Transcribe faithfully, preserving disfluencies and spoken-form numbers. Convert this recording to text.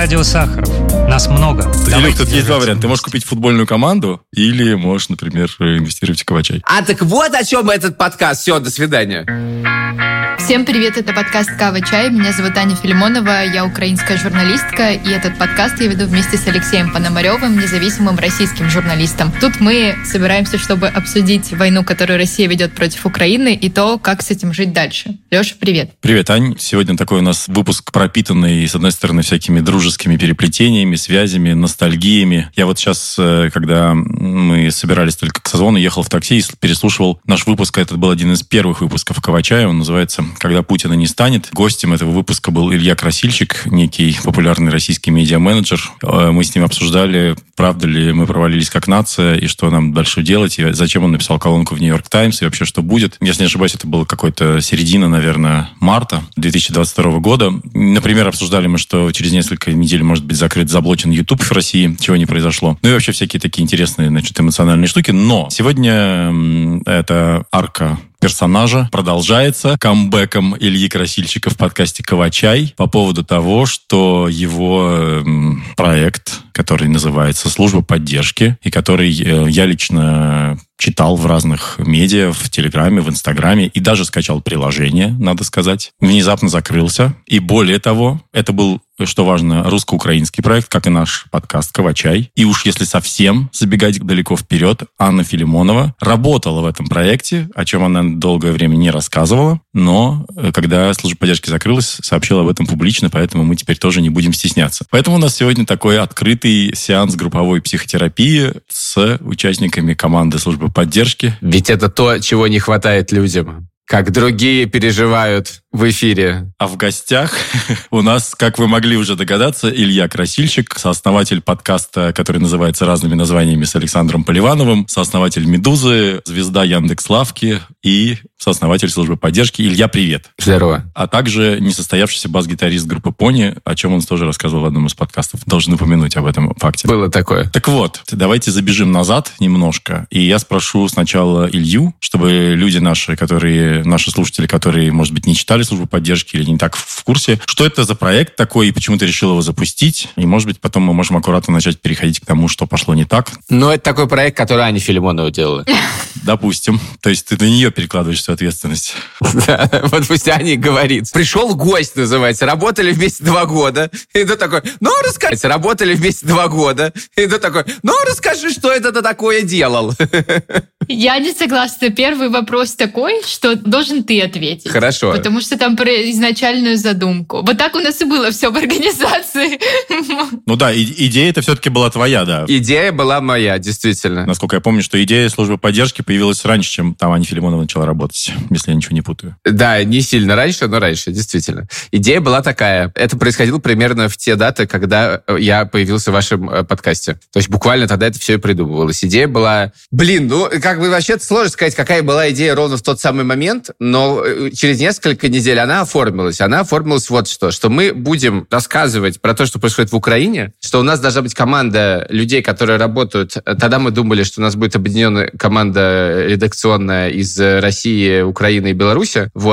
Радио Сахаров. Нас много. Илюх, тут есть два варианта. Ты можешь купить футбольную команду или можешь, например, инвестировать в Кава-чай. А так вот о чем этот подкаст. Все, до свидания. Всем привет, это подкаст «Кава-чай». Меня зовут Аня Филимонова, я украинская журналистка, и этот подкаст я веду вместе с Алексеем Пономаревым, независимым российским журналистом. Тут мы собираемся, чтобы обсудить войну, которую Россия ведет против Украины, и то, как с этим жить дальше. Леша, привет. Привет, Ань. Сегодня такой у нас выпуск пропитанный, с одной стороны, всякими дружескими переплетениями, связями, ностальгиями. Я вот сейчас, когда мы собирались только к созвону, ехал в такси и переслушивал наш выпуск. Это был один из первых выпусков «Кава-чая». Он называется «Когда Путина не станет». Гостем этого выпуска был Илья Красильщик, некий популярный российский медиа-менеджер. Мы с ним обсуждали, правда ли мы провалились как нация, и что нам дальше делать, и зачем он написал колонку в «Нью-Йорк Таймс», и вообще что будет. Если не ошибаюсь, это было какой-то середина, наверное, марта две тысячи двадцать второго года. Например, обсуждали мы, что через несколько недель может быть закрыт, заблочен YouTube в России, чего не произошло. Ну и вообще всякие такие интересные, значит, эмоциональные штуки. Но сегодня эта арка персонажа продолжается камбэком Ильи Красильщика в подкасте «Кава-чай» по поводу того, что его проект, который называется «Служба поддержки», и который я лично читал в разных медиа, в Телеграме, в Инстаграме, и даже скачал приложение, надо сказать, внезапно закрылся. И более того, это был, что важно, русско-украинский проект, как и наш подкаст «Кава-чай». И уж если совсем забегать далеко вперед, Анна Филимонова работала в этом проекте, о чем она долгое время не рассказывала, но когда служба поддержки закрылась, сообщила об этом публично, поэтому мы теперь тоже не будем стесняться. Поэтому у нас сегодня такой открытый сеанс групповой психотерапии с участниками команды службы поддержки. Ведь это то, чего не хватает людям. Как другие переживают в эфире. А в гостях у нас, как вы могли уже догадаться, Илья Красильщик, сооснователь подкаста, который называется разными названиями, с Александром Поливановым, сооснователь «Медузы», звезда Яндекс.Лавки и сооснователь службы поддержки. Илья, привет. Здорово. А также несостоявшийся бас-гитарист группы «Пони», о чем он тоже рассказывал в одном из подкастов. Должен упомянуть об этом факте. Было такое. Так вот, давайте забежим назад немножко. И я спрошу сначала Илью, чтобы люди наши, которые, наши слушатели, которые, может быть, не читали службу поддержки или не так в курсе, что это за проект такой и почему ты решил его запустить. И, может быть, потом мы можем аккуратно начать переходить к тому, что пошло не так. Ну, это такой проект, который Аня Филимонова делала. Допустим. То есть ты на нее перекладываешь всю ответственность. Да, вот пусть Аня говорит. Пришел гость, называется. Работали вместе два года. И ты такой, ну, расскажи. Работали вместе два года. И ты такой, ну, расскажи, что это ты такое делал. Я не согласна. Первый вопрос такой, что должен ты ответить. Хорошо. Потому что там про изначальную задумку. Вот так у нас и было все в организации. Ну да, и, идея это все-таки была твоя, да. Идея была моя, действительно. Насколько я помню, что идея службы поддержки появилась раньше, чем там Аня Филимонова начала работать, если я ничего не путаю. Да, не сильно раньше, но раньше, действительно. Идея была такая. Это происходило примерно в те даты, когда я появился в вашем подкасте. То есть буквально тогда это все и придумывалось. Идея была... Блин, ну, как бы вообще сложно сказать, какая была идея ровно в тот самый момент, но через несколько недель она оформилась. Она оформилась вот что, что мы будем рассказывать про то, что происходит в Украине, что у нас должна быть команда людей, которые работают. Тогда мы думали, что у нас будет объединенная команда редакционная из России, Украины и Беларуси. Вот.